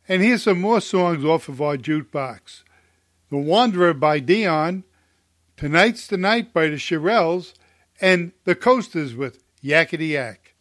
And here's some more songs off of our jukebox. The Wanderer by Dion, Tonight's the Night by the Shirelles, and The Coasters with Yakety Yak.